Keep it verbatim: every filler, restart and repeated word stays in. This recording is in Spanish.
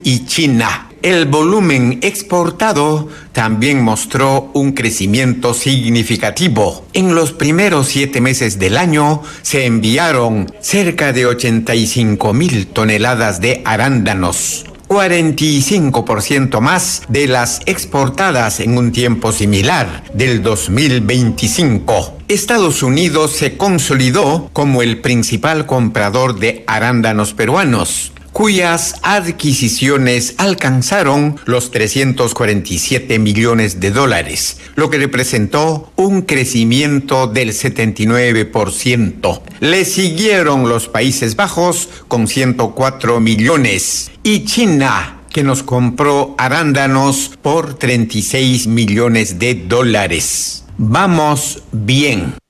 y China. El volumen exportado también mostró un crecimiento significativo. En los primeros siete meses del año se enviaron cerca de ochenta y cinco mil toneladas de arándanos, cuarenta y cinco por ciento más de las exportadas en un tiempo similar del dos mil veinticinco. Estados Unidos se consolidó como el principal comprador de arándanos peruanos, cuyas adquisiciones alcanzaron los trescientos cuarenta y siete millones de dólares, lo que representó un crecimiento del setenta y nueve por ciento. Le siguieron los Países Bajos con ciento cuatro millones y China, que nos compró arándanos por treinta y seis millones de dólares. Vamos bien.